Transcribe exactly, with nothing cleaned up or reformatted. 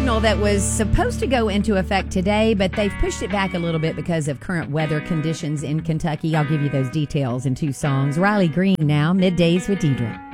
national that was supposed to go into effect today, but they've pushed it back a little bit because of current weather conditions in Kentucky. I'll give you those details in two songs. Riley Green now, Middays with Deidre.